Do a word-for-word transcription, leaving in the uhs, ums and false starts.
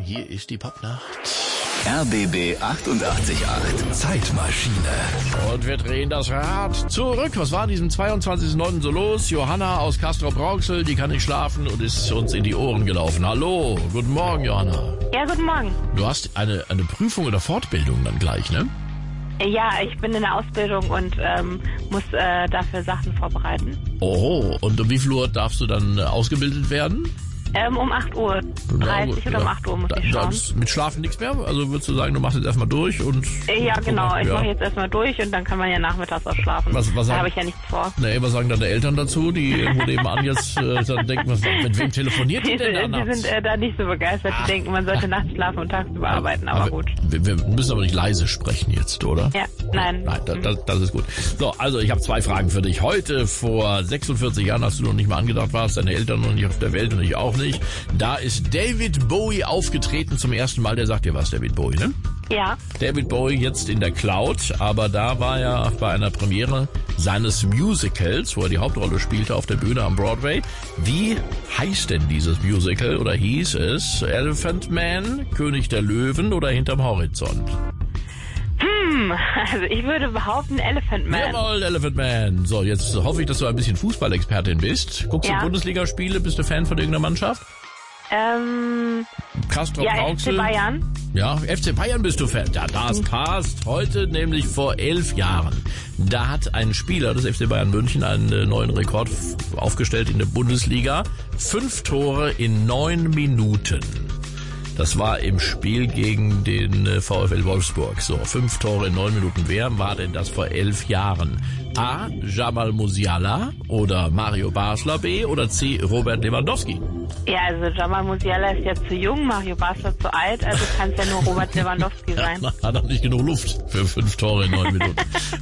Hier ist die Popnacht. R B B achtundachtzig Komma acht. Zeitmaschine. Und wir drehen das Rad zurück. Was war an diesem zweiundzwanzigsten neunten so los? Johanna aus Castrop-Rauxel, die kann nicht schlafen und ist uns in die Ohren gelaufen. Hallo, guten Morgen, Johanna. Ja, guten Morgen. Du hast eine, eine Prüfung oder Fortbildung dann gleich, ne? Ja, ich bin in der Ausbildung und ähm, muss äh, dafür Sachen vorbereiten. Oho, und um wie viel Uhr darfst du dann äh, ausgebildet werden? Ähm, um acht Uhr dreißig oder um acht Uhr muss da, ich schauen. Da mit Schlafen nichts mehr? Also würdest du sagen, du machst jetzt erstmal durch und... Ja, genau. Ich ja. mache jetzt erstmal durch und dann kann man ja nachmittags auch schlafen. Was, was da sagen, habe ich ja nichts vor. Na, was sagen deine Eltern dazu, die irgendwo nebenan jetzt äh, dann denken, was, mit wem telefoniert die, Die, denn da sind- die nachts? sind äh, da nicht so begeistert. Die denken, man sollte nachts schlafen und tagsüber arbeiten, aber Aber gut. Wir, wir müssen aber nicht leise sprechen jetzt, oder? Ja, nein. Nein, das, das, das ist gut. So, also ich habe zwei Fragen für dich. Heute vor sechsundvierzig Jahren, als du noch nicht mal angedacht warst, deine Eltern noch nicht auf der Welt und ich auch nicht, da ist David Bowie aufgetreten zum ersten Mal. Der sagt dir was, David Bowie, ne? Ja, David Bowie jetzt in der Cloud, aber da war er bei einer Premiere seines Musicals, wo er die Hauptrolle spielte auf der Bühne am Broadway. Wie heißt denn dieses Musical oder hieß es? Elephant Man, König der Löwen oder Hinterm Horizont? hm, also ich würde behaupten Elephant Man. Jawohl, Elephant Man. So, jetzt hoffe ich, dass du ein bisschen Fußballexpertin bist. Guckst du Ja. Bundesligaspiele? Bist du Fan von irgendeiner Mannschaft? Ähm, Castrop ja, F C Rauxel? Bayern. Ja, F C Bayern bist du Fan. Ja, das passt. Heute, nämlich vor elf Jahren, da hat ein Spieler des F C Bayern München einen äh, neuen Rekord f- aufgestellt in der Bundesliga. Fünf Tore in neun Minuten. Das war im Spiel gegen den äh, VfL Wolfsburg. So, fünf Tore in neun Minuten. Wer war denn das vor elf Jahren? A. Jamal Musiala oder Mario Basler? B. Oder C. Robert Lewandowski? Ja, also Jamal Musiala ist ja zu jung, Mario Basler zu alt, also kann es ja nur Robert Lewandowski sein. Hat er nicht genug Luft für fünf Tore in neun Minuten.